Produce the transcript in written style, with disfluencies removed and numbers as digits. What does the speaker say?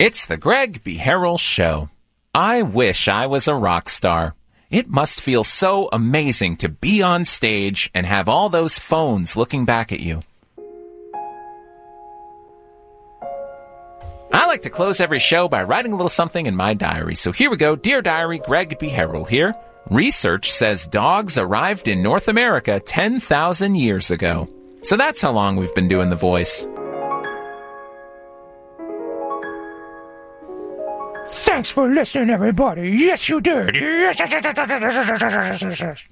It's the Greg B. Harrell Show. I wish I was a rock star. It must feel so amazing to be on stage and have all those phones looking back at you. I like to close every show by writing a little something in my diary. So here we go. Dear Diary, Greg B. Harrell here. Research says dogs arrived in North America 10,000 years ago. So that's how long we've been doing the voice. Thanks for listening, everybody. Yes, you did. Yes.